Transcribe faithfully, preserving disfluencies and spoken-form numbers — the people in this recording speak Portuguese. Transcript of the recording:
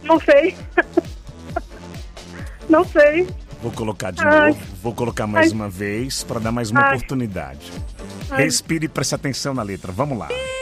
Não sei. Não sei. Vou colocar de Ai. novo, vou colocar mais Ai. uma vez para dar mais uma Ai. oportunidade. Ai. Respire e preste atenção na letra. Vamos lá.